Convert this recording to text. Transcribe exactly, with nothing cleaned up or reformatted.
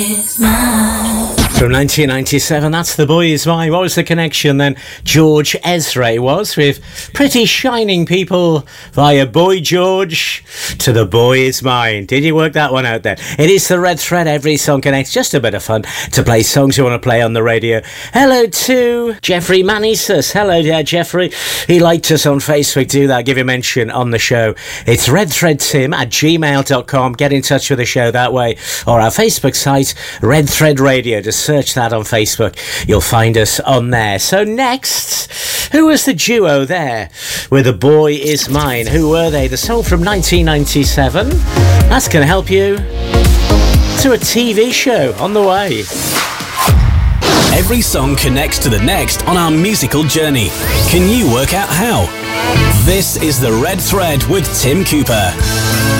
From nineteen ninety-seven, that's The Boy Is Mine. What was the connection then? George Ezra was with Pretty Shining People via Boy George to The Boy Is Mine. Did you work that one out then? It is the Red Thread. Every song connects. Just a bit of fun to play songs you want to play on the radio. Hello to Jeffrey Manisus. Hello there, Jeffrey. He liked us on Facebook. Do that. Give him mention on the show. It's redthreadtim at gmail dot com. Get in touch with the show that way. Or our Facebook site, Red Thread Radio. Just search that on Facebook. You'll find us on there. So next, who was the duo there with The Boy Is Mine? Who were they? The song from nineteen ninety-seven. That's going to help you to a T V show on the way. Every song connects to the next on our musical journey. Can you work out how? This is The Red Thread with Tim Cooper.